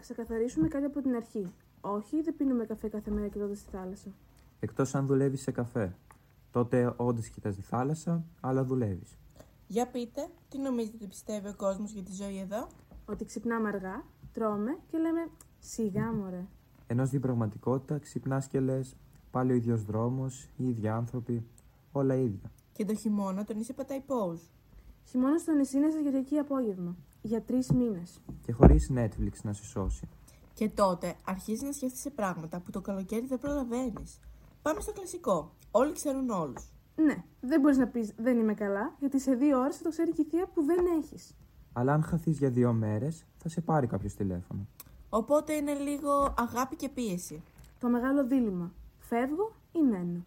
ξεκαθαρίσουμε κάτι από την αρχή. Όχι, δεν πίνουμε καφέ κάθε μέρα κοιτώντας τη θάλασσα. Εκτός αν δουλεύεις σε καφέ. Τότε όντως κοιτάς τη θάλασσα, αλλά δουλεύεις. Για πείτε, τι νομίζετε ότι πιστεύει ο κόσμος για τη ζωή εδώ? Ότι ξυπνάμε αργά, τρώμε και λέμε σιγά μωρέ. Ενώ στην πραγματικότητα ξυπνάς και λες πάλι ο ίδιος δρόμος, οι ίδιοι άνθρωποι, όλα ίδια. Και το χειμώνα το νησί πατάει pause. Χειμώνα στο νησί είναι Σαββατοκύριακο απόγευμα. Για 3 μήνες. Και χωρίς Netflix να σε σώσει. Και τότε αρχίζεις να σκέφτεσαι πράγματα που το καλοκαίρι δεν προλαβαίνεις. Πάμε στο κλασικό. Όλοι ξέρουν όλους. Ναι, δεν μπορείς να πεις δεν είμαι καλά, γιατί σε 2 ώρες θα το ξέρει και η θεία που δεν έχεις. Αλλά αν χαθείς για 2 μέρες, θα σε πάρει κάποιος τηλέφωνο. Οπότε είναι λίγο αγάπη και πίεση. Το μεγάλο δίλημμα. Φεύγω ή μένω.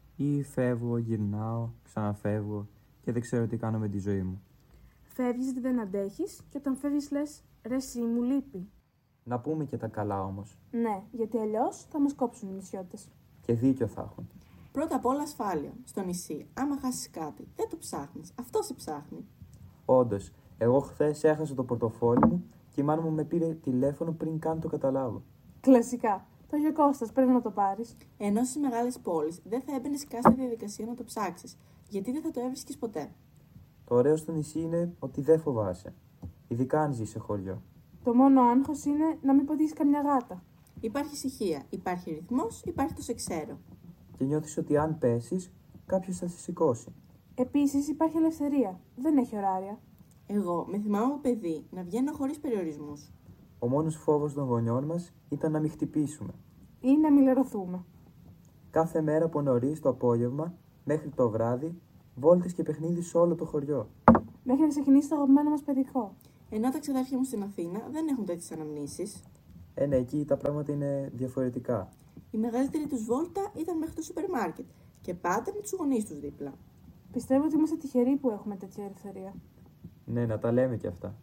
Ή φεύγω, γυρνάω, ξαναφεύγω και δεν ξέρω τι κάνω με τη ζωή μου. Φεύγεις γιατί δεν αντέχεις και όταν φεύγεις λες ρε εσύ μου λείπει. Να πούμε και τα καλά όμως. Ναι, γιατί αλλιώς θα μας κόψουν οι νησιώτες. Και δίκιο θα έχουν. Πρώτα απ' όλα ασφάλεια. Στο νησί, άμα χάσεις κάτι, δεν το ψάχνεις. Αυτό σε ψάχνει. Όντως, εγώ χθες έχασα το πορτοφόλι μου και η μάνα μου με πήρε τηλέφωνο πριν καν το καταλάβω. Κλασικά. Το είχε Κώστας, πρέπει να το πάρεις. Ενώ στις μεγάλες πόλεις δεν θα έμπαινες καν στη διαδικασία να το ψάξεις, γιατί δεν θα το έβρισκες ποτέ. Το ωραίο στο νησί είναι ότι δεν φοβάσαι. Ειδικά αν ζεις σε χωριό. Το μόνο άγχος είναι να μην πατήσεις καμιά γάτα. Υπάρχει ησυχία, υπάρχει ρυθμός, υπάρχει το σε ξέρω. Και νιώθεις ότι αν πέσεις, κάποιος θα σε σηκώσει. Επίσης υπάρχει ελευθερία. Δεν έχει ωράρια. Εγώ με θυμάμαι από παιδί να βγαίνω χωρίς περιορισμούς. Ο μόνος φόβος των γονιών μας ήταν να μην χτυπήσουμε. Ή να μην λερωθούμε. Κάθε μέρα από νωρίς το απόγευμα μέχρι το βράδυ, βόλτες και παιχνίδι σε όλο το χωριό. Μέχρι να ξεκινήσει το αγαπημένο μας παιδικό. Ενώ τα ξαδέρφια μου στην Αθήνα δεν έχουν τέτοιες αναμνήσεις. Ναι, εκεί τα πράγματα είναι διαφορετικά. Η μεγαλύτερη τους βόλτα ήταν μέχρι το σούπερ μάρκετ και πάντα με τους γονείς τους δίπλα. Πιστεύω ότι είμαστε τυχεροί που έχουμε τέτοια ελευθερία. Ναι, να τα λέμε και αυτά.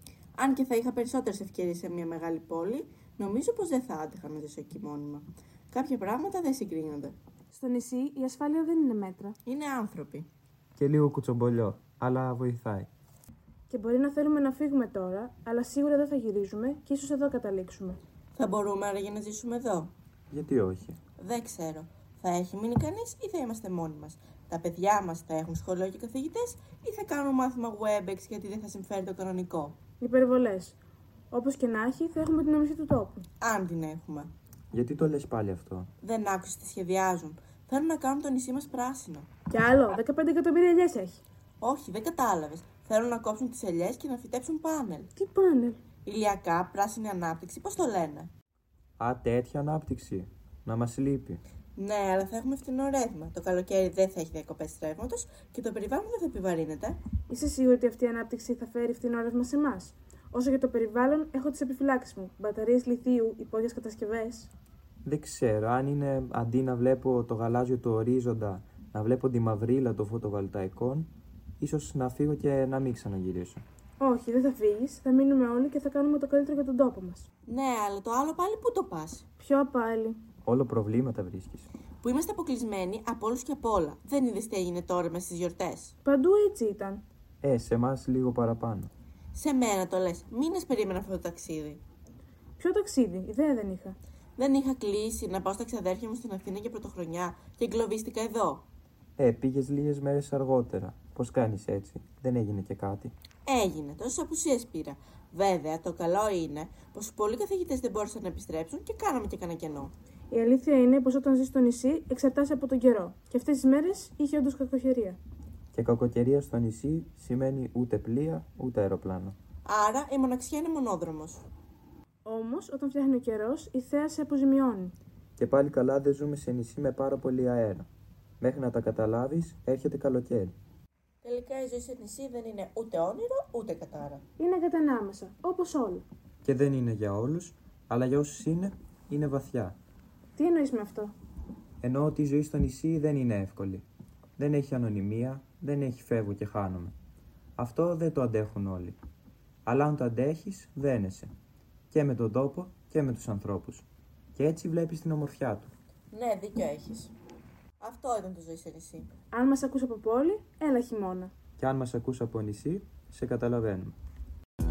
Αν και θα είχα περισσότερες ευκαιρίες σε μια μεγάλη πόλη, νομίζω πως δεν θα άντεχα να ζήσω εκεί μόνιμα. Κάποια πράγματα δεν συγκρίνονται. Στο νησί η ασφάλεια δεν είναι μέτρα. Είναι άνθρωποι. Και λίγο κουτσομπολιό, αλλά βοηθάει. Και μπορεί να θέλουμε να φύγουμε τώρα, αλλά σίγουρα δεν θα γυρίζουμε και ίσως εδώ καταλήξουμε. Θα μπορούμε άραγε να ζήσουμε εδώ? Γιατί όχι. Δεν ξέρω. Θα έχει μείνει κανείς ή θα είμαστε μόνοι μας? Τα παιδιά μας θα έχουν σχολείο και καθηγητές ή θα κάνουν μάθημα WebEx γιατί δεν θα συμφέρει το κανονικό? Υπερβολές. Όπως και να έχει, θα έχουμε την όμορφη του τόπου. Αν την έχουμε. Γιατί το λες πάλι αυτό? Δεν άκουσες τι σχεδιάζουν. Θέλουν να κάνουν το νησί μας πράσινο. Κι άλλο, 15 εκατομμύρια ελιές έχει. Όχι, δεν κατάλαβες. Θέλουν να κόψουν τις ελιές και να φυτέψουν πάνελ. Τι πάνελ? Ηλιακά, πράσινη ανάπτυξη, πώς το λένε? Α, τέτοια ανάπτυξη. Να μας λείπει. Ναι, αλλά θα έχουμε φθηνό ρεύμα. Το καλοκαίρι δεν θα έχει διακοπές ρεύματος και το περιβάλλον δεν θα επιβαρύνεται. Είσαι σίγουρη ότι αυτή η ανάπτυξη θα φέρει φθηνό ρεύμα σε εμάς? Όσο για το περιβάλλον, έχω τις επιφυλάξεις μου. Μπαταρίες λιθίου, υπόγειες κατασκευές. Δεν ξέρω, αν είναι αντί να βλέπω το γαλάζιο του ορίζοντα, να βλέπω τη μαυρίλα των φωτοβολταϊκών, ίσως να φύγω και να μην ξαναγυρίσω. Όχι, δεν θα φύγεις. Θα μείνουμε όλοι και θα κάνουμε το καλύτερο για τον τόπο μας. Ναι, αλλά το άλλο πάλι πού το πας? Ποιο πάλι? Όλο προβλήματα βρίσκεις. Που είμαστε αποκλεισμένοι από όλους και από όλα. Δεν είδες τι έγινε τώρα μες στις γιορτές? Παντού έτσι ήταν. Σε εμάς λίγο παραπάνω. Σε μένα το λες. Μήνες περίμενα αυτό το ταξίδι. Ποιο ταξίδι? Ιδέα δεν είχα. Δεν είχα κλείσει να πάω στα ξαδέρφια μου στην Αθήνα για πρωτοχρονιά και εγκλωβίστηκα εδώ. Πήγες λίγες μέρες αργότερα. Πώς κάνεις έτσι? Δεν έγινε και κάτι? Έγινε, τόσες απουσίες πήρα. Βέβαια, το καλό είναι πως πολλοί καθηγητές δεν μπόρεσαν να επιστρέψουν και κάναμε και κανένα κενό. Η αλήθεια είναι πως όταν ζεις στο νησί εξαρτάσαι από τον καιρό. Και αυτές τις μέρες είχε όντως κακοκαιρία. Και κακοκαιρία στο νησί σημαίνει ούτε πλοία ούτε αεροπλάνο. Άρα η μοναξιά είναι μονόδρομος. Όμως, όταν φτιάχνει ο καιρός, η θέα σε αποζημιώνει. Και πάλι καλά δεν ζούμε σε νησί με πάρα πολύ αέρα. Μέχρι να τα καταλάβεις, έρχεται καλοκαίρι. Τελικά η ζωή σε νησί δεν είναι ούτε όνειρο ούτε κατάρα. Είναι κατανάμεσα, όπως όλα. Και δεν είναι για όλους, αλλά για όσους είναι βαθιά. Τι εννοείς με αυτό? Εννοώ ότι η ζωή στο νησί δεν είναι εύκολη. Δεν έχει ανωνυμία, δεν έχει φεύγω και χάνομαι. Αυτό δεν το αντέχουν όλοι. Αλλά αν το αντέχεις, δένεσαι. Και με τον τόπο και με τους ανθρώπους. Και έτσι βλέπεις την ομορφιά του. Ναι, δίκιο έχεις. Αυτό ήταν το ζωή σε νησί. Αν μας ακούς από πόλη, έλα χειμώνα. Και αν μας ακούς από νησί, σε καταλαβαίνουμε.